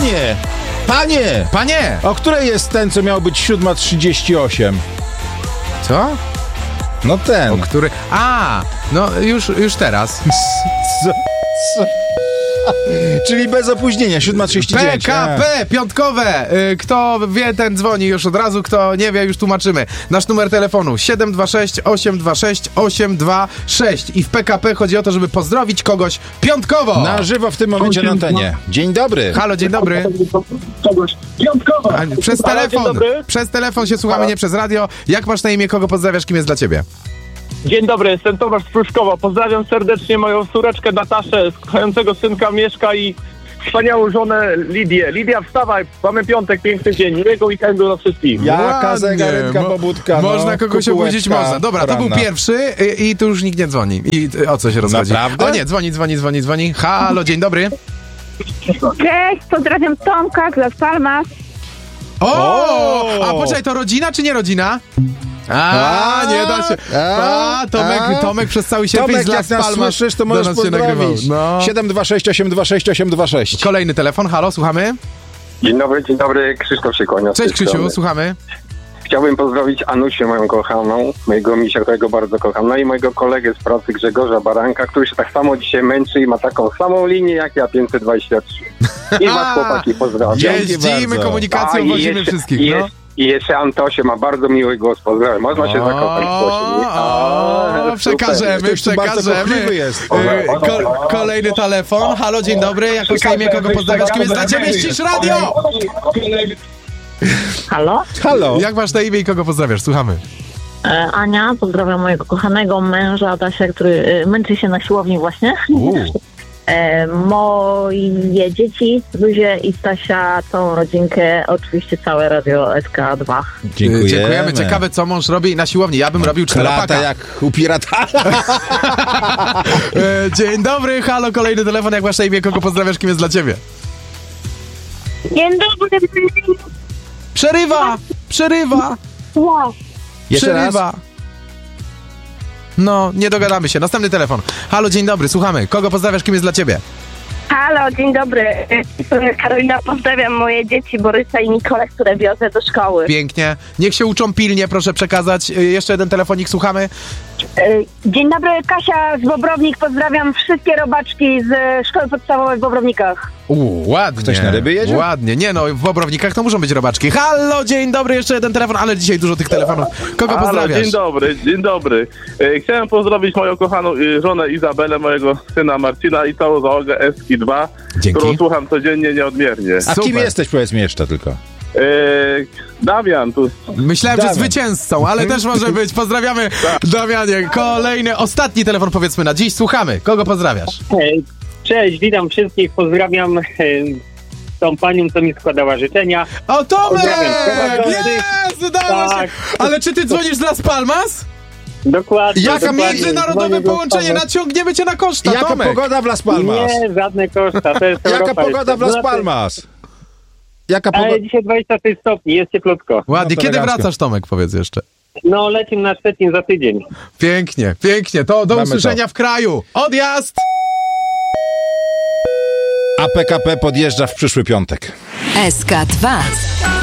Panie! O której jest ten, co miał być 7:38? Co? No ten. O który... No już teraz. Co? Czyli bez opóźnienia, 7:39. PKP, piątkowe. Kto wie, ten dzwoni już od razu, kto nie wie, już tłumaczymy. Nasz numer telefonu 726 826 826 i w PKP chodzi o to, żeby pozdrowić kogoś piątkowo. Na żywo w tym momencie na antenie. Dzień dobry. Halo, dzień dobry. Kogoś piątkowo. Przez telefon. Przez telefon się słuchamy, nie przez radio. Jak masz na imię, kogo pozdrawiasz, kim jest dla ciebie? Dzień dobry, jestem Tomasz z Pruszkowa. Pozdrawiam serdecznie moją córeczkę Nataszę, kochającego synka Mieszka i wspaniałą żonę Lidię. Lidia, wstawaj, mamy piątek, piękny dzień. Miłego weekendu dla wszystkich. Jaka zegarynka, pobudka. Można kogoś obudzić, można. Dobra, to był pierwszy i tu już nikt nie dzwoni. I o co się rozchodzi? Naprawdę? O nie, dzwoni. Halo, dzień dobry. Cześć, pozdrawiam Tomka z Las Palmas. A poczekaj, to rodzina czy nie rodzina? Nie da się. Tomek przez cały sierpień Tomek, z Las jak nas Palmas słyszysz, to możesz pozdrowić. 726 826 826. Kolejny telefon, halo, słuchamy? Dzień dobry, Krzysztof się kłania. Cześć Krzysiu, słuchamy. Chciałbym pozdrowić Anusię, moją kochaną, mojego misia, którego bardzo kocham, no i mojego kolegę z pracy Grzegorza Baranka, który się tak samo dzisiaj męczy i ma taką samą linię jak ja, 523. I was, chłopaki, pozdrawiam. Jeździmy komunikacją, wozimy wszystkich, no. I jeszcze Antosie ma bardzo miły głos, pozdrawiam. Można się zakopać w głosie. Przekażemy. Kolejny telefon. Halo, dzień dobry. Jak masz na imię, kogo pozdrawiasz? Kim jest dla ciebie? Ścisz radio! Halo? Jak masz na imię i kogo pozdrawiasz? Słuchamy. Ania, pozdrawiam mojego kochanego męża Adasia, który męczy się na siłowni właśnie. Moje dzieci, Zuzię i Stasia, całą rodzinkę, oczywiście całe radio SK2. Dziękujemy. Ciekawe, co mąż robi na siłowni. Ja bym robił czteropaka. Jak u pirata. Dzień dobry, halo, kolejny telefon. Jak masz na imię, kogo pozdrawiasz, kim jest dla ciebie? Dzień dobry. Przerywa. Wow. Jeszcze raz. No, nie dogadamy się. Następny telefon. Halo, dzień dobry, słuchamy. Kogo pozdrawiasz, kim jest dla ciebie? Halo, dzień dobry. Karolina, pozdrawiam moje dzieci Borysa i Nikolę, które wiozę do szkoły. Pięknie. Niech się uczą pilnie, proszę przekazać. Jeszcze jeden telefonik, słuchamy. Dzień dobry, Kasia z Bobrownik. Pozdrawiam wszystkie robaczki z szkoły podstawowej w Bobrownikach. Ładnie. Ktoś na ryby jedzie? Ładnie. Nie no, w Bobrownikach to muszą być robaczki. Halo, dzień dobry, jeszcze jeden telefon, ale dzisiaj dużo tych telefonów. Kogo pozdrawiasz? Dzień dobry. Chciałem pozdrowić moją kochaną żonę Izabelę, mojego syna Marcina i całą załogę SK2, którą słucham codziennie nieodmiernie. A kim jesteś, powiedz mi jeszcze tylko? Damian tu. Myślałem, że zwycięzcą, ale też może być. Pozdrawiamy, Damianie. Kolejny, ostatni telefon powiedzmy na dziś. Słuchamy. Kogo pozdrawiasz? Cześć, witam wszystkich. Pozdrawiam tą panią, co mi składała życzenia. O, Tomek! Jest! Udało się! Ale czy ty dzwonisz z Las Palmas? Dokładnie. Jaka międzynarodowe połączenie? Naciągniemy cię na koszta, Jaka Tomek. pogoda w Las Palmas? Nie, żadne koszta. To jest Jaka pogoda w Las Palmas? Ale dzisiaj 26 stopni, jest cieplutko. Ładnie. Kiedy wracasz, Tomek, powiedz jeszcze? No, lecimy na Szczecin za tydzień. Pięknie. To do usłyszenia w kraju. Odjazd! A PKP podjeżdża w przyszły piątek. SK2